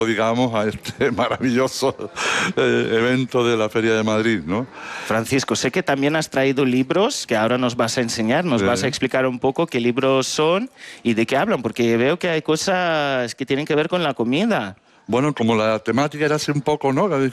digamos, a este maravilloso evento de la Feria de Madrid, ¿no? Francisco, sé que también has traído libros que ahora nos vas a enseñar, nos vas a explicar un poco qué libros son y de qué hablan, porque veo que hay cosas que tienen que ver con la comida. Bueno, como la temática era así un poco, ¿no?